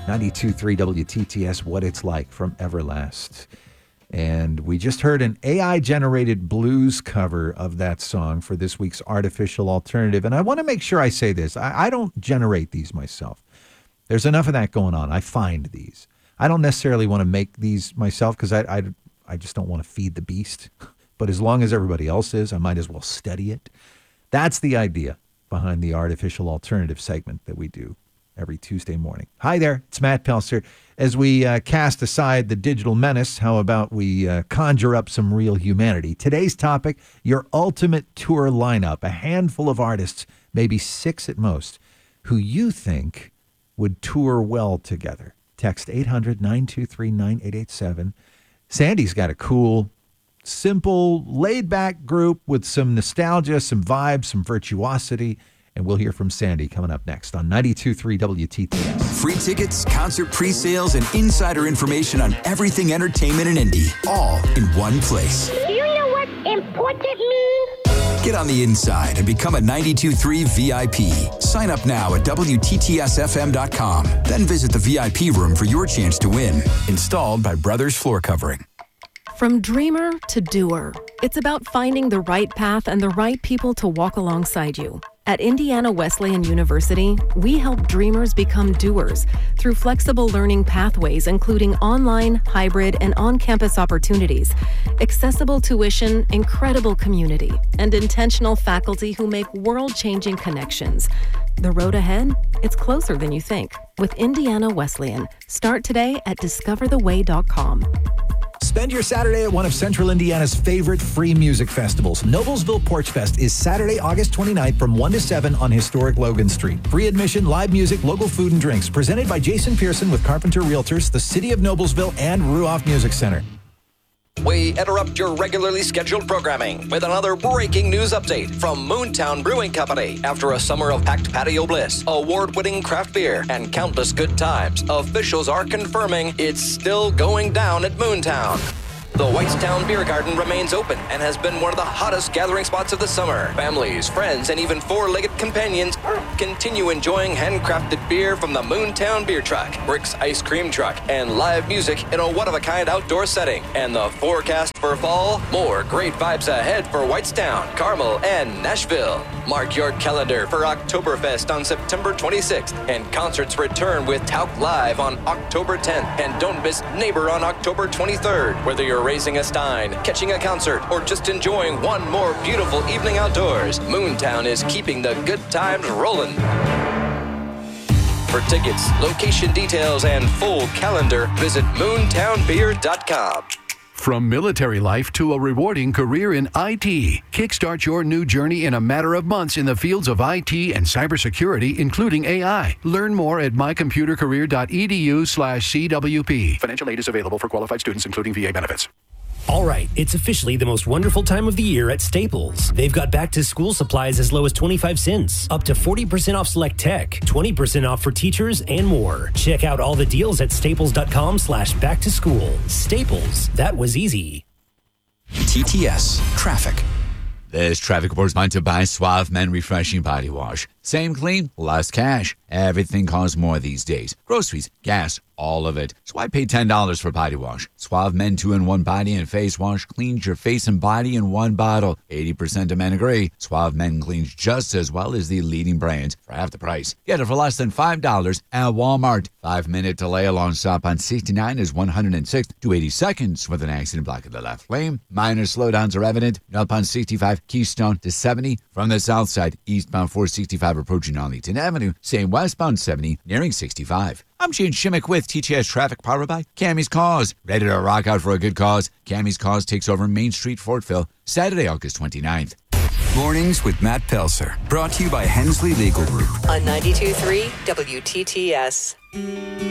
92.3 WTTS, What It's Like from Everlast. And we just heard an AI-generated blues cover of that song for this week's Artificial Alternative. And I want to make sure I say this. I don't generate these myself. There's enough of that going on. I find these. I don't necessarily want to make these myself because I just don't want to feed the beast. But as long as everybody else is, I might as well study it. That's the idea behind the Artificial Alternative segment that we do every Tuesday morning. Hi there, it's Matt Pelser. As we cast aside the digital menace, how about we conjure up some real humanity? Today's topic, your ultimate tour lineup, a handful of artists, maybe 6 at most, who you think would tour well together. Text 800-923-9887. Sandy's got a cool, simple, laid-back group with some nostalgia, some vibes, some virtuosity. And we'll hear from Sandy coming up next on 92.3 WTTS. Free tickets, concert pre-sales, and insider information on everything entertainment and indie, all in one place. Do you know what important means? Get on the inside and become a 92.3 VIP. Sign up now at WTTSFM.com. Then visit the VIP room for your chance to win. Installed by Brothers Floor Covering. From dreamer to doer, it's about finding the right path and the right people to walk alongside you. At Indiana Wesleyan University, we help dreamers become doers through flexible learning pathways, including online, hybrid, and on-campus opportunities, accessible tuition, incredible community, and intentional faculty who make world-changing connections. The road ahead? It's closer than you think. With Indiana Wesleyan. Start today at discovertheway.com. Spend your Saturday at one of Central Indiana's favorite free music festivals. Noblesville Porch Fest is Saturday, August 29th from 1 to 7 on historic Logan Street. Free admission, live music, local food and drinks. Presented by Jason Pearson with Carpenter Realtors, the City of Noblesville, and Ruoff Music Center. We interrupt your regularly scheduled programming with another breaking news update from Moontown Brewing Company. After a summer of packed patio bliss, award-winning craft beer, and countless good times, officials are confirming it's still going down at Moontown. The Whitestown Beer Garden remains open and has been one of the hottest gathering spots of the summer. Families, friends, and even four-legged companions continue enjoying handcrafted beer from the Moontown Beer Truck, Brick's Ice Cream Truck, and live music in a one-of-a-kind outdoor setting. And the forecast for fall? More great vibes ahead for Whitestown, Carmel, and Nashville. Mark your calendar for Oktoberfest on September 26th, and concerts return with Tauk Live on October 10th. And don't miss Neighbor on October 23rd. Whether you're raising a stein, catching a concert, or just enjoying one more beautiful evening outdoors, Moontown is keeping the good times rolling. For tickets, location details, and full calendar, visit moontownbeer.com. From military life to a rewarding career in IT, kickstart your new journey in a matter of months in the fields of IT and cybersecurity, including AI. Learn more at mycomputercareer.edu/CWP. Financial aid is available for qualified students, including VA benefits. All right, it's officially the most wonderful time of the year at Staples. They've got back-to-school supplies as low as 25 cents, up to 40% off select tech, 20% off for teachers, and more. Check out all the deals at staples.com/back-to-school. Staples, that was easy. TTS Traffic. This traffic report is sponsored by Suave Men Refreshing Body Wash. Same clean, less cash. Everything costs more these days. Groceries, gas, all of it. So I pay $10 for body wash. Suave Men 2-in-1 body and face wash cleans your face and body in one bottle. 80% of men agree. Suave Men cleans just as well as the leading brands for half the price. Get it for less than $5 at Walmart. 5-minute delay along stop on 69 is 106 to 80 seconds with an accident blocking the left lane. Minor slowdowns are evident. Up on 65 Keystone to 70 from the south side. Eastbound 465 approaching Arlington Avenue. Same westbound 70 nearing 65. I'm Shane Shimmick with TTS Traffic, powered by Cammie's Cause. Ready to rock out for a good cause? Cammie's Cause takes over Main Street, Fortville, Saturday, August 29th. Mornings with Matt Pelser. Brought to you by Hensley Legal Group. On 92.3 WTTS.